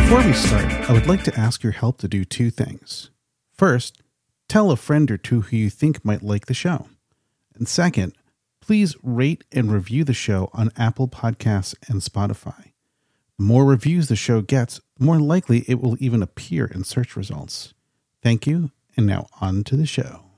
Before we start, I would like to ask your help to do two things. First, tell a friend or two who you think might like the show. And second, please rate and review the show on Apple Podcasts and Spotify. The more reviews the show gets, the more likely it will even appear in search results. Thank you, and now on to the show.